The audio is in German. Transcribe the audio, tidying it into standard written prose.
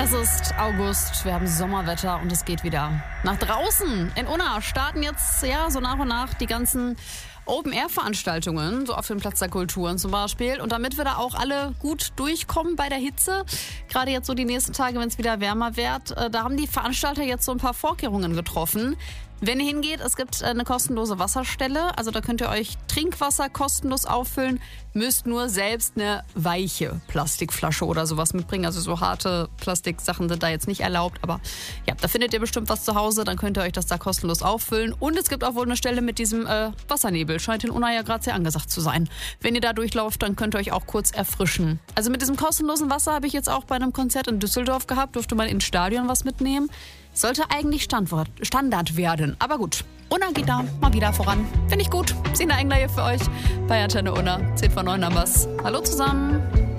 Es ist August, wir haben Sommerwetter und es geht wieder nach draußen. In Unna starten jetzt so nach und nach die ganzen Open-Air-Veranstaltungen, so auf dem Platz der Kulturen zum Beispiel. Und damit wir da auch alle gut durchkommen bei der Hitze, gerade jetzt so die nächsten Tage, wenn es wieder wärmer wird, da haben die Veranstalter jetzt so ein paar Vorkehrungen getroffen. Wenn ihr hingeht, es gibt eine kostenlose Wasserstelle, also da könnt ihr euch Trinkwasser kostenlos auffüllen, müsst nur selbst eine weiche Plastikflasche oder sowas mitbringen, also so harte Plastiksachen sind da jetzt nicht erlaubt, aber ja, da findet ihr bestimmt was zu Hause, dann könnt ihr euch das da kostenlos auffüllen und es gibt auch wohl eine Stelle mit diesem Wassernebel, scheint in Unna ja gerade sehr angesagt zu sein. Wenn ihr da durchlauft, dann könnt ihr euch auch kurz erfrischen. Also mit diesem kostenlosen Wasser habe ich jetzt auch bei einem Konzert in Düsseldorf gehabt, durfte man ins Stadion was mitnehmen. Sollte eigentlich Standard werden. Aber gut, Unna geht da mal wieder voran. Finde ich gut. Sina Engler hier für euch bei Antenne Unna. 10 vor 9 haben wir's. Hallo zusammen.